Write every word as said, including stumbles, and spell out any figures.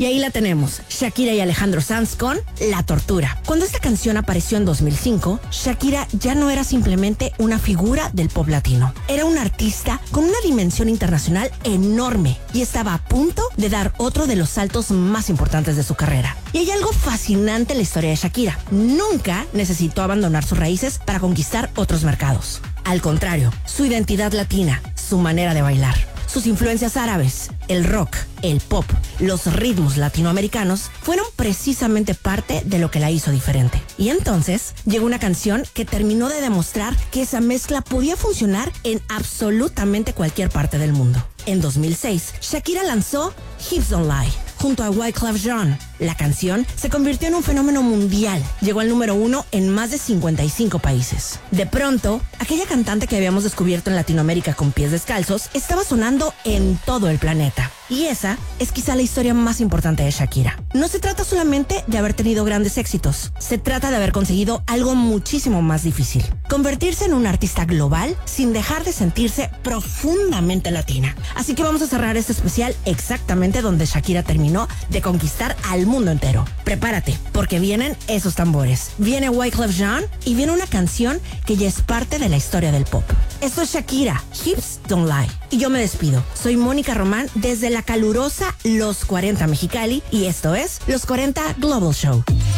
Y ahí la tenemos, Shakira y Alejandro Sanz con La Tortura. Cuando esta canción apareció en dos mil cinco, Shakira ya no era simplemente una figura del pop latino. Era una artista con una dimensión internacional enorme y estaba a punto de dar otro de los saltos más importantes de su carrera. Y hay algo fascinante en la historia de Shakira. Nunca necesitó abandonar sus raíces para conquistar otros mercados. Al contrario, su identidad latina, su manera de bailar, sus influencias árabes, el rock, el pop, los ritmos latinoamericanos fueron precisamente parte de lo que la hizo diferente. Y entonces llegó una canción que terminó de demostrar que esa mezcla podía funcionar en absolutamente cualquier parte del mundo. En dos mil seis, Shakira lanzó Hips Don't Lie junto a Wyclef Jean. La canción se convirtió en un fenómeno mundial. Llegó al número uno en más de cincuenta y cinco países. De pronto, aquella cantante que habíamos descubierto en Latinoamérica con pies descalzos estaba sonando en todo el planeta. Y esa es quizá la historia más importante de Shakira. No se trata solamente de haber tenido grandes éxitos. Se trata de haber conseguido algo muchísimo más difícil. Convertirse en una artista global sin dejar de sentirse profundamente latina. Así que vamos a cerrar este especial exactamente donde Shakira terminó de conquistar al mundo entero. Prepárate, porque vienen esos tambores. Viene Wyclef Jean y viene una canción que ya es parte de la historia del pop. Esto es Shakira, Hips Don't Lie. Y yo me despido. Soy Mónica Román desde la calurosa Los cuarenta Mexicali y esto es Los cuarenta Global Show.